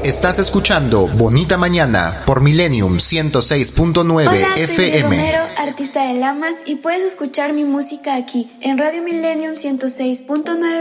Estás escuchando Bonita Mañana por Millennium 106.9 Hola, FM. Soy Romero, artista de Lamas, y puedes escuchar mi música aquí en Radio Millennium 106.9